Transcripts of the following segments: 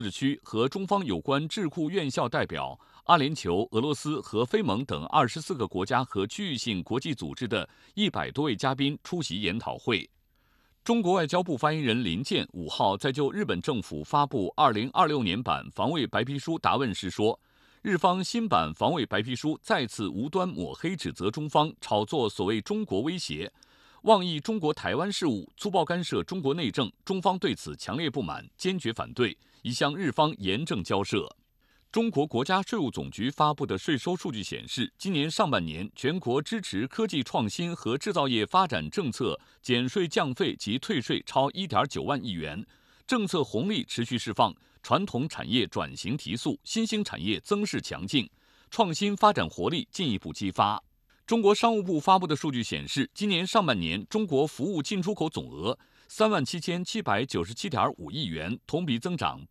区和中方有关智库院校代表、阿联酋、俄罗斯和非盟等24个国家和区域性国际组织的100多位嘉宾出席研讨会。中国外交部发言人林健5号在就日本政府发布2026年版防卫白皮书答问时说，日方新版防卫白皮书再次无端抹黑指责中方炒作所谓中国威胁，妄议中国台湾事务，粗暴干涉中国内政，中方对此强烈不满，坚决反对，已向日方严正交涉。中国国家税务总局发布的税收数据显示，今年上半年全国支持科技创新和制造业发展政策减税降费及退税超1.9万亿元，政策红利持续释放，传统产业转型提速，新兴产业增势强劲，创新发展活力进一步激发。中国商务部发布的数据显示，今年上半年中国服务进出口总额37797.5亿元，同比增长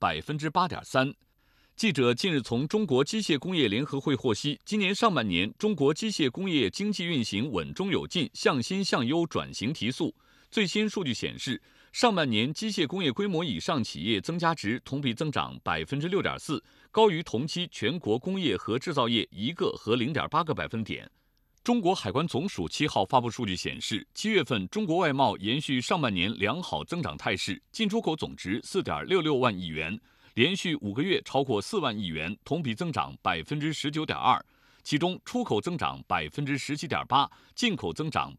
8.3%。记者近日从中国机械工业联合会获悉，今年上半年中国机械工业经济运行稳中有进，向新向优转型提速。最新数据显示，上半年机械工业规模以上企业增加值同比增长6.4%，高于同期全国工业和制造业1个和0.8个百分点。中国海关总署7号发布数据显示，7月份中国外贸延续上半年良好增长态势，进出口总值4.66万亿元，连续5个月超过4万亿元，同比增长19.2%，其中出口增长17.8%，进口增长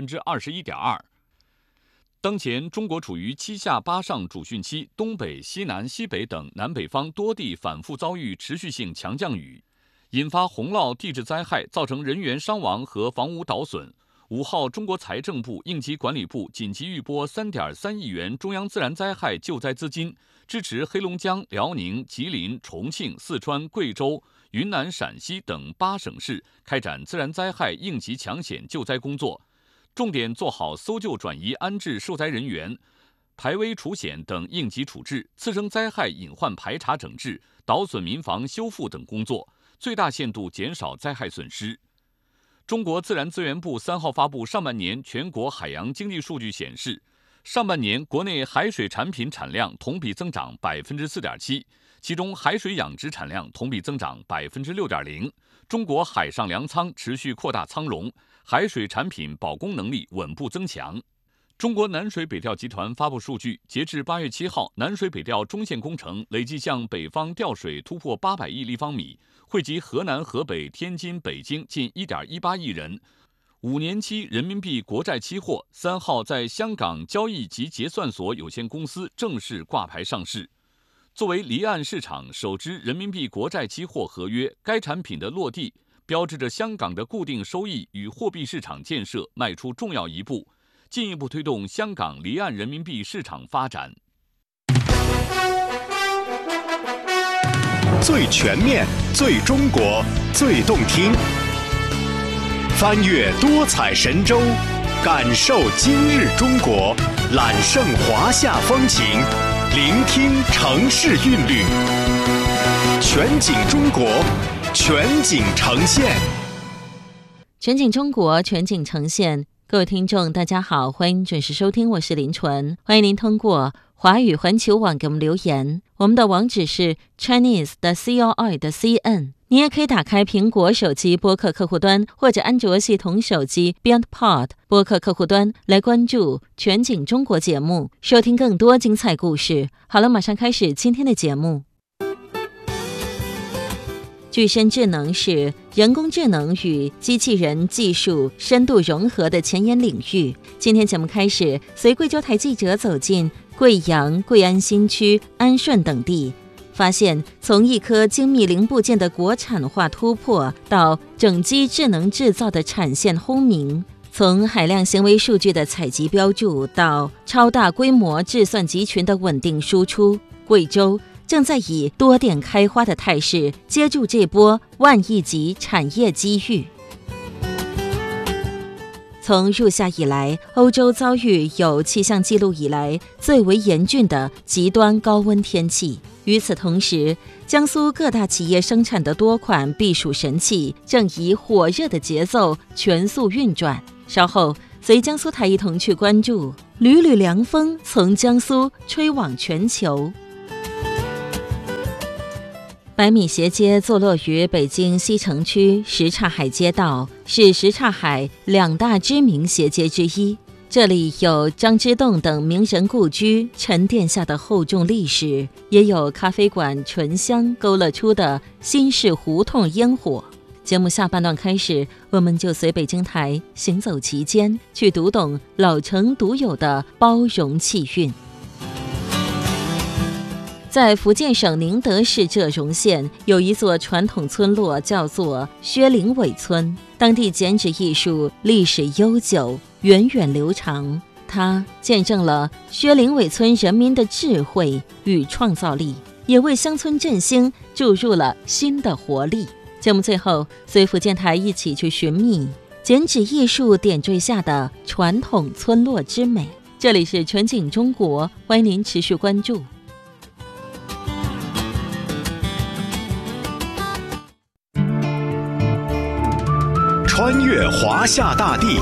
21.2%。当前中国处于7下8上主汛期，东北、西南、西北等南北方多地反复遭遇持续性强降雨，引发洪涝地质灾害，造成人员伤亡和房屋倒损。5号，中国财政部、应急管理部紧急预拨3.3亿元中央自然灾害救灾资金，支持黑龙江、辽宁、吉林、重庆、四川、贵州、云南、陕西等8省市开展自然灾害应急抢险救灾工作，重点做好搜救转移安置受灾人员、排危除险等应急处置、次生灾害隐患排查整治、倒损民房修复等工作，最大限度减少灾害损失。中国自然资源部3号发布上半年全国海洋经济数据显示，上半年国内海水产品产量同比增长4.7%，其中海水养殖产量同比增长6.0%。中国海上粮仓持续扩大仓容，海水产品保供能力稳步增强。中国南水北调集团发布数据，截至8月7号，南水北调中线工程累计向北方调水突破800亿立方米，惠及河南、河北、天津、北京近1.18亿人。5年期人民币国债期货3号在香港交易及结算所有限公司正式挂牌上市。作为离岸市场首支人民币国债期货合约，该产品的落地标志着香港的固定收益与货币市场建设迈出重要一步，进一步推动香港离岸人民币市场发展。 最全面、最中国、最动听，翻越多彩神州，感受今日中国，揽胜华夏风情，聆听城市韵律，全景中国，全景呈现。 全景中国，全景呈现。各位听众大家好，欢迎准时收听，我是林纯，欢迎您通过华语环球网给我们留言，我们的网址是 chinese.com.cn， 你也可以打开苹果手机播客客户端或者安卓系统手机 BeyondPod 播客客户端来关注全景中国节目，收听更多精彩故事。好了，马上开始今天的节目。具身智能是人工智能与机器人技术深度融合的前沿领域。今天节目开始，随贵州台记者走进贵阳、贵安新区、安顺等地，发现从一颗精密零部件的国产化突破到整机智能制造的产线轰鸣，从海量行为数据的采集标注到超大规模计算集群的稳定输出，贵州正在以多点开花的态势接住这波万亿级产业机遇。从入夏以来，欧洲遭遇有气象记录以来最为严峻的极端高温天气。与此同时，江苏各大企业生产的多款避暑神器正以火热的节奏全速运转。稍后随江苏台一同去关注缕缕凉风从江苏吹往全球。 百米斜街坐落于北京西城区什刹海街道，是什刹海2大知名斜街之一。这里有张之洞等名人故居沉淀下的厚重历史，也有咖啡馆醇香勾勒出的新式胡同烟火。节目下半段开始，我们就随北京台行走其间，去读懂老城独有的包容气韵。在福建省宁德市浙荣县有一座传统村落，叫做薛岭尾村。当地剪纸艺术历史悠久，源远流长。它见证了薛岭尾村人民的智慧与创造力，也为乡村振兴注入了新的活力。节目最后，随福建台一起去寻觅剪纸艺术点缀下的传统村落之美。这里是全景中国，欢迎您持续关注。 穿越华夏大地，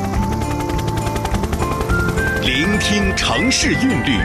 聆听城市韵律，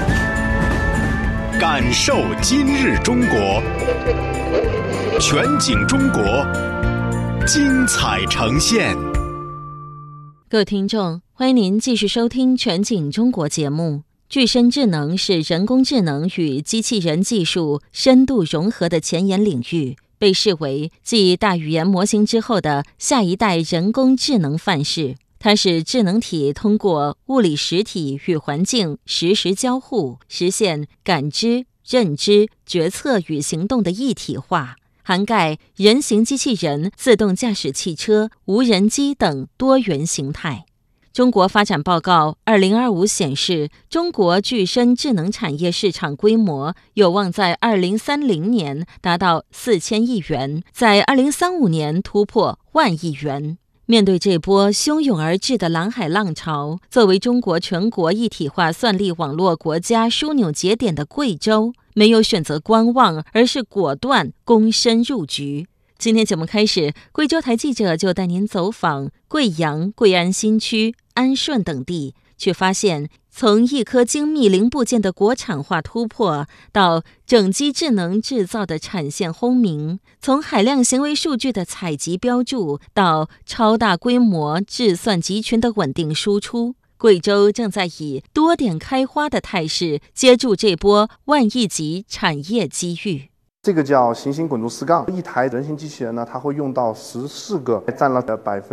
感受今日中国。全景中国，精彩呈现。 各位听众，欢迎您继续收听全景中国节目。具身智能是人工智能与机器人技术深度融合的前沿领域，被视为继大语言模型之后的下一代人工智能范式。它使智能体通过物理实体与环境实时交互，实现感知、认知、决策与行动的一体化，涵盖人形机器人、自动驾驶汽车、无人机等多元形态。中国发展报告2025显示，中国具身智能产业市场规模有望在2030年达到4000亿元，在2035年突破10000亿元。面对这波汹涌而至的蓝海浪潮，作为中国全国一体化算力网络国家枢纽节点的贵州，没有选择观望，而是果断躬身入局。今天节目开始，贵州台记者就带您走访贵阳、贵安新区、安顺等地，去发现从一颗精密零部件的国产化突破，到整机智能制造的产线轰鸣；从海量行为数据的采集标注，到超大规模计算集群的稳定输出。贵州正在以多点开花的态势接住这波10000亿级产业机遇。 这个叫行星滚珠4杠，一台人形机器人呢，它会用到14个，占了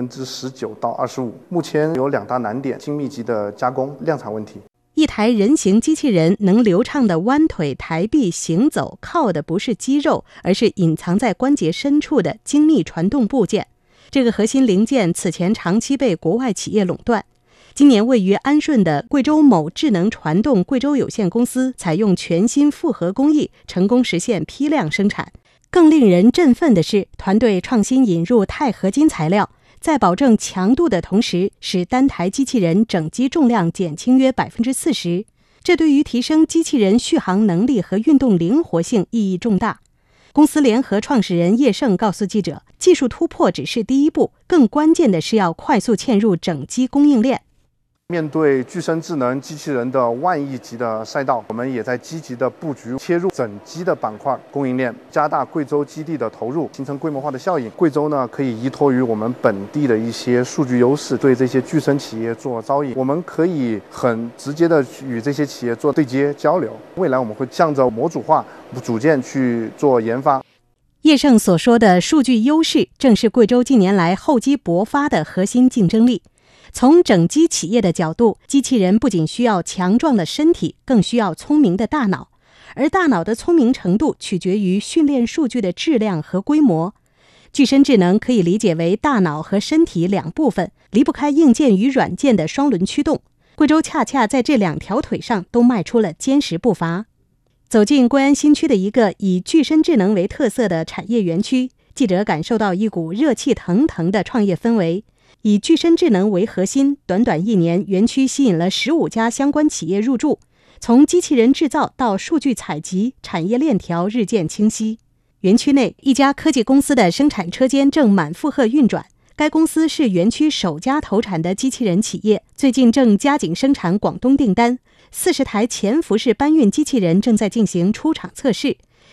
19%到25%。目前有2大难点：精密级的加工、量产问题。 一台人形机器人能流畅地弯腿、抬臂、行走，靠的不是肌肉，而是隐藏在关节深处的精密传动部件。这个核心零件此前长期被国外企业垄断。今年位于安顺的贵州某智能传动贵州有限公司采用全新复合工艺，成功实现批量生产。更令人振奋的是，团队创新引入钛合金材料，在保证强度的同时，使单台机器人整机重量减轻约40%。这对于提升机器人续航能力和运动灵活性意义重大。公司联合创始人叶盛告诉记者，技术突破只是第一步，更关键的是要快速嵌入整机供应链。 面对具身智能机器人的10000亿级的赛道，我们也在积极的布局切入整机的板块供应链，加大贵州基地的投入，形成规模化的效应。贵州呢，可以依托于我们本地的一些数据优势，对这些具身企业做招引。我们可以很直接的与这些企业做对接交流。未来我们会向着模组化组件去做研发。 叶盛所说的数据优势，正是贵州近年来厚积薄发的核心竞争力。从整机企业的角度，机器人不仅需要强壮的身体，更需要聪明的大脑，而大脑的聪明程度取决于训练数据的质量和规模。具身智能可以理解为大脑和身体2部分，离不开硬件与软件的双轮驱动。贵州恰恰在这2条腿上都迈出了坚实步伐。走进贵安新区的一个以具身智能为特色的产业园区，记者感受到一股热气腾腾的创业氛围。以具身智能为核心，短短1年，园区吸引了15家相关企业入驻。从机器人制造到数据采集，产业链条日渐清晰。园区内，一家科技公司的生产车间正满负荷运转。该公司是园区首家投产的机器人企业，最近正加紧生产广东订单。40台潜伏式搬运机器人正在进行出厂测试。